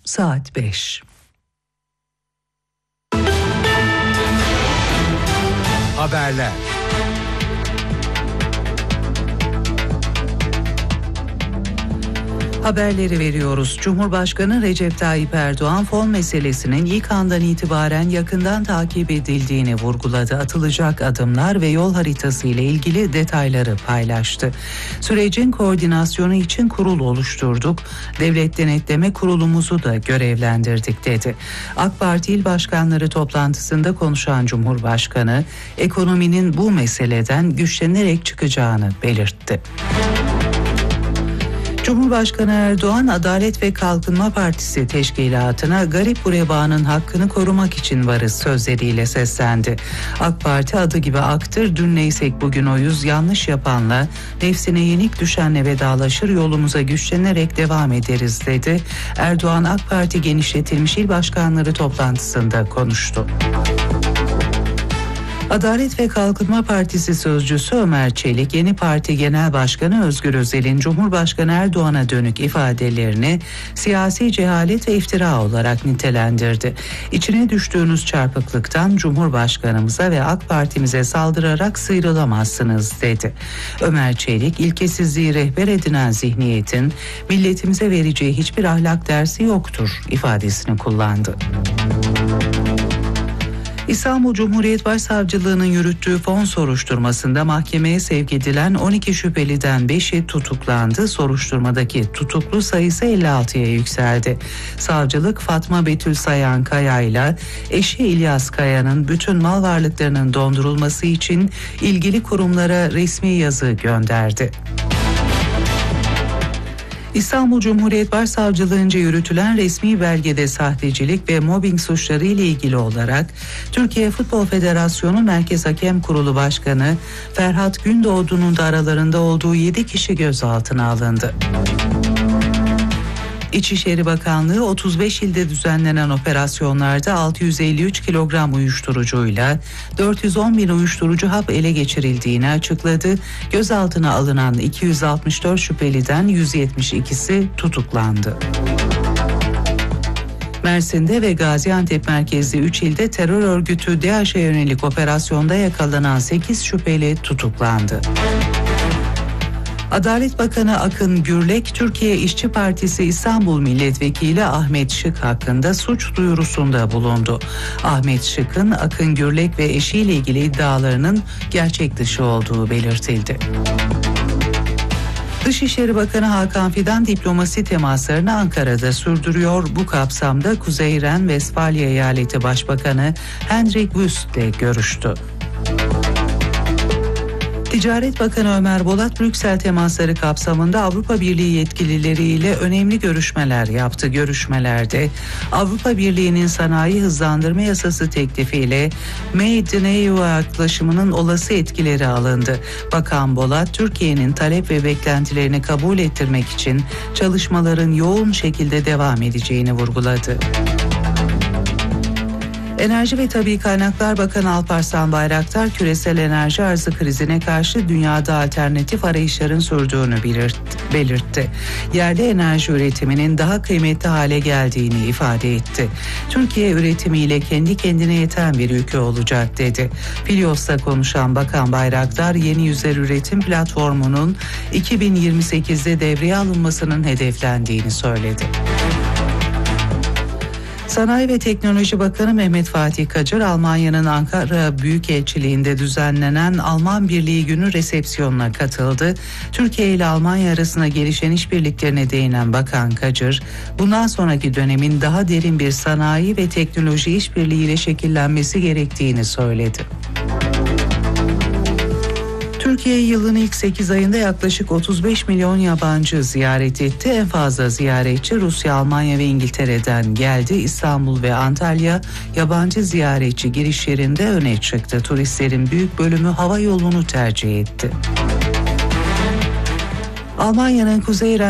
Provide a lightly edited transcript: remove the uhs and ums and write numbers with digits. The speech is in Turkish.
Saat 5. Haberler. Haberleri veriyoruz. Cumhurbaşkanı Recep Tayyip Erdoğan fon meselesinin ilk andan itibaren yakından takip edildiğini vurguladı. Atılacak adımlar ve yol haritası ile ilgili detayları paylaştı. Sürecin koordinasyonu için kurul oluşturduk. Devlet Denetleme Kurulumuzu da görevlendirdik dedi. AK Parti İl Başkanları toplantısında konuşan Cumhurbaşkanı, ekonominin bu meseleden güçlenerek çıkacağını belirtti. Cumhurbaşkanı Erdoğan, Adalet ve Kalkınma Partisi teşkilatına garip gurebanın hakkını korumak için varız sözleriyle seslendi. AK Parti adı gibi aktır, dün neysek bugün oyuz, yanlış yapanla, nefsine yenik düşenle vedalaşır, yolumuza güçlenerek devam ederiz dedi. Erdoğan, AK Parti genişletilmiş il başkanları toplantısında konuştu. Adalet ve Kalkınma Partisi sözcüsü Ömer Çelik, yeni parti genel başkanı Özgür Özel'in Cumhurbaşkanı Erdoğan'a dönük ifadelerini siyasi cehalet ve iftira olarak nitelendirdi. İçine düştüğünüz çarpıklıktan Cumhurbaşkanımıza ve AK Partimize saldırarak sıyrılamazsınız dedi. Ömer Çelik, ilkesizliği rehber edinen zihniyetin milletimize vereceği hiçbir ahlak dersi yoktur ifadesini kullandı. İstanbul Cumhuriyet Başsavcılığı'nın yürüttüğü fon soruşturmasında mahkemeye sevk edilen 12 şüpheliden 5'i tutuklandı. Soruşturmadaki tutuklu sayısı 56'ya yükseldi. Savcılık, Fatma Betül Sayan Kaya ile eşi İlyas Kaya'nın bütün mal varlıklarının dondurulması için ilgili kurumlara resmi yazı gönderdi. İstanbul Cumhuriyet Başsavcılığı'nca yürütülen resmi belgede sahtecilik ve mobbing suçları ile ilgili olarak Türkiye Futbol Federasyonu Merkez Hakem Kurulu Başkanı Ferhat Gündoğdu'nun da aralarında olduğu 7 kişi gözaltına alındı. İçişleri Bakanlığı 35 ilde düzenlenen operasyonlarda 653 kilogram uyuşturucuyla 410 bin uyuşturucu hap ele geçirildiğini açıkladı. Gözaltına alınan 264 şüpheliden 172'si tutuklandı. Mersin'de ve Gaziantep merkezli 3 ilde terör örgütü DAEŞ'e yönelik operasyonda yakalanan 8 şüpheli tutuklandı. Adalet Bakanı Akın Gürlek, Türkiye İşçi Partisi İstanbul Milletvekili Ahmet Şık hakkında suç duyurusunda bulundu. Ahmet Şık'ın Akın Gürlek ve eşiyle ilgili iddialarının gerçek dışı olduğu belirtildi. Dışişleri Bakanı Hakan Fidan diplomasi temaslarını Ankara'da sürdürüyor. Bu kapsamda Kuzey Ren-Vestfalya Eyaleti Başbakanı Hendrik Wüst ile görüştü. Ticaret Bakanı Ömer Bolat, Brüksel temasları kapsamında Avrupa Birliği yetkilileriyle önemli görüşmeler yaptı. Görüşmelerde Avrupa Birliği'nin sanayi hızlandırma yasası teklifiyle Made in EU yaklaşımının olası etkileri alındı. Bakan Bolat, Türkiye'nin talep ve beklentilerini kabul ettirmek için çalışmaların yoğun şekilde devam edeceğini vurguladı. Enerji ve Tabii Kaynaklar Bakanı Alparslan Bayraktar, küresel enerji arzı krizine karşı dünyada alternatif arayışların sürdüğünü belirtti. Yerli enerji üretiminin daha kıymetli hale geldiğini ifade etti. Türkiye üretimiyle kendi kendine yeten bir ülke olacak dedi. Filyos'ta konuşan Bakan Bayraktar, yeni yüzer üretim platformunun 2028'de devreye alınmasının hedeflendiğini söyledi. Sanayi ve Teknoloji Bakanı Mehmet Fatih Kacır, Almanya'nın Ankara Büyükelçiliği'nde düzenlenen Alman Birliği Günü resepsiyonuna katıldı. Türkiye ile Almanya arasında gelişen işbirliklerine değinen Bakan Kacır, bundan sonraki dönemin daha derin bir sanayi ve teknoloji işbirliğiyle şekillenmesi gerektiğini söyledi. Türkiye yılın ilk 8 ayında yaklaşık 35 milyon yabancı ziyaret etti. En fazla ziyaretçi Rusya, Almanya ve İngiltere'den geldi. İstanbul ve Antalya yabancı ziyaretçi girişlerinde öne çıktı. Turistlerin büyük bölümü hava yolunu tercih etti. Almanya'nın Kuzey